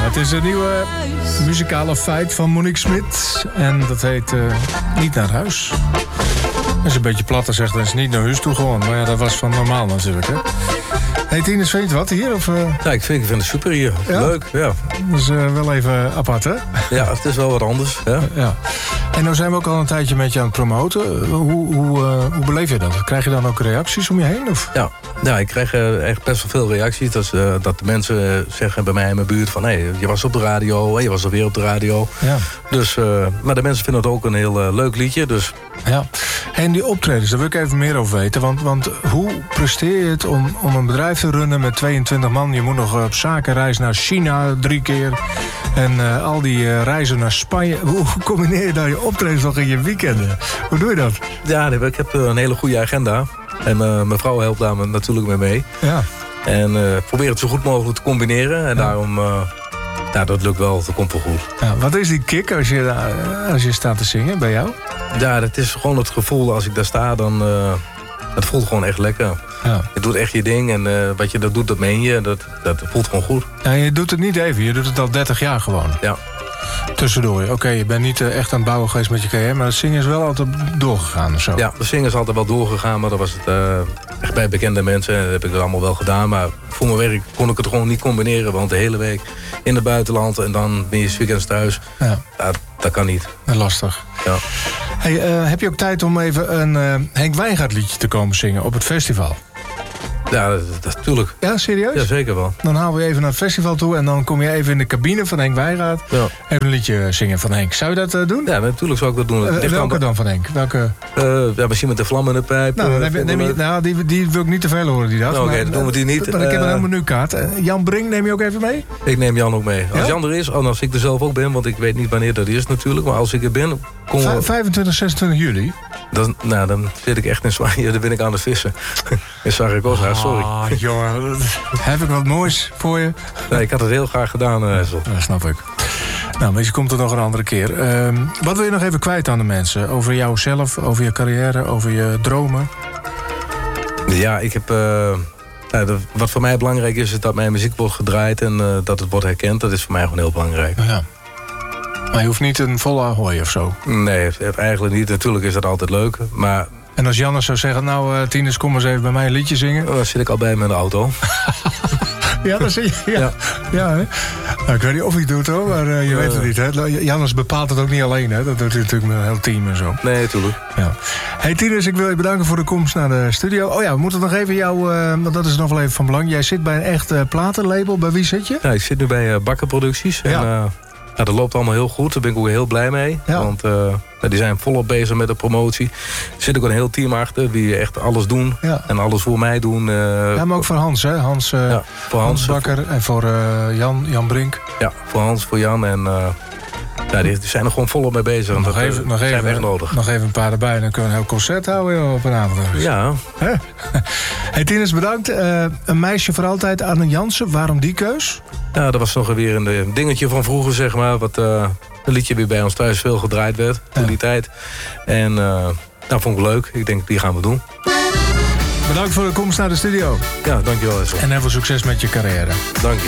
het is een nieuwe muzikale feit van Monique Smit. En dat heet Niet naar huis. Dat is een beetje platter zegt, dat is niet naar huis toe gewoon. Maar ja, dat was van normaal natuurlijk, hè. Hey Tinus, vind je het wat hier? Of, Ja, ik vind het super hier. Ja? Leuk, ja. Dat is wel even apart, hè? Ja, het is wel wat anders. Ja. Ja. En nou zijn we ook al een tijdje met je aan het promoten. Hoe beleef je dat? Krijg je dan ook reacties om je heen? Of? Ja, ik krijg echt best wel veel reacties. Dat de mensen zeggen bij mij in mijn buurt van... hé, je was op de radio, je was alweer op de radio. Ja. Dus, maar de mensen vinden het ook een heel leuk liedje. Dus. Ja. En die optredens, daar wil ik even meer over weten. Want hoe presteer je het om een bedrijf te runnen met 22 man? Je moet nog op zakenreis naar China 3 keer. En al die reizen naar Spanje. Hoe combineer je daar je optredens nog in je weekenden? Hoe doe je dat? Ja, ik heb een hele goede agenda. En mijn vrouw helpt daar natuurlijk mee mee. Ja. En probeer het zo goed mogelijk te combineren. En daarom, dat lukt wel, dat komt wel goed. Ja, wat is die kick als je staat te zingen bij jou? Ja, dat is gewoon het gevoel als ik daar sta, dan... het voelt gewoon echt lekker. Ja. Je doet echt je ding en wat je dat doet, dat meen je. Dat voelt gewoon goed. Ja, je doet het niet even, je doet het al 30 jaar gewoon. Ja. Tussendoor. Oké, je bent niet echt aan het bouwen geweest met je carrière, maar het zingen is wel altijd doorgegaan of zo. Ja, de zingen is altijd wel doorgegaan, maar dat was het echt bij bekende mensen. Dat heb ik het allemaal wel gedaan, maar voor mijn werk kon ik het gewoon niet combineren. Want de hele week in het buitenland en dan ben je 's weekends thuis. Ja. Dat kan niet. Lastig. Ja. Hey, heb je ook tijd om even een Henk Wijngaard liedje te komen zingen op het festival? Ja, natuurlijk. Ja, serieus? Ja, zeker wel. Dan halen we even naar het festival toe en dan kom je even in de cabine van Henk Wijngaard. Ja. Even een liedje zingen van Henk. Zou je dat doen? Ja, natuurlijk zou ik dat doen. Welke dan van Henk? Welke? Ja, misschien met de vlam in de pijp. Die wil ik niet te veel horen die dag. Oké, dan doen we die niet. Maar ik heb een helemaal menukaart. Jan Brink neem je ook even mee? Ik neem Jan ook mee. Als Ja? Jan er is, en als ik er zelf ook ben, want ik weet niet wanneer dat is natuurlijk. Maar als ik er ben, 25, 26 juli. Dan zit ik echt in Spanje, dan ben ik aan het vissen. In Zaragoza, sorry. Ah, jongen, heb ik wat moois voor je? Nee, ik had het heel graag gedaan, Hessel. Dat snap ik. Nou, maar je komt er nog een andere keer. Wat wil je nog even kwijt aan de mensen? Over jouzelf, over je carrière, over je dromen? Ja, ik heb... wat voor mij belangrijk is dat mijn muziek wordt gedraaid en dat het wordt herkend. Dat is voor mij gewoon heel belangrijk. Ja. Maar je hoeft niet een volle Ahoy of zo? Nee, eigenlijk niet. Natuurlijk is dat altijd leuk, maar... En als Jannes zou zeggen, nou Tinus, kom eens even bij mij een liedje zingen. Dan zit ik al bij hem in de auto. Ja, dat zie je. Ja. Ja, hè? Nou, ik weet niet of hij het doet hoor, maar je weet het niet. Hè? Jannes bepaalt het ook niet alleen, hè? Dat doet hij natuurlijk met een heel team en zo. Nee, natuurlijk. Ja. Hey Tinus, ik wil je bedanken voor de komst naar de studio. Oh ja, we moeten nog even jou, want dat is nog wel even van belang. Jij zit bij een echt platenlabel. Bij wie zit je? Ja, ik zit nu bij Bakker Producties. Ja. En dat loopt allemaal heel goed. Daar ben ik ook heel blij mee. Ja. Want die zijn volop bezig met de promotie. Er zit ook een heel team achter die echt alles doen. Ja. En alles voor mij doen. Ja, maar ook voor Hans, hè? Voor Hans Bakker en voor Jan Brink. Ja, voor Hans, voor Jan. En die zijn er gewoon volop mee bezig. En dat zijn we echt nodig. Nog even een paar erbij en dan kunnen we een heel concert houden joh, op een avond. Ja. Hè? Hey Tinus, bedankt. Een meisje voor altijd, Arne Jansen. Waarom die keus? Ja, dat was nog weer een dingetje van vroeger, zeg maar. Wat een liedje weer bij ons thuis veel gedraaid werd. Toen die tijd. En dat vond ik leuk. Ik denk, die gaan we doen. Bedankt voor de komst naar de studio. Ja, dankjewel. En heel veel succes met je carrière. Dank je.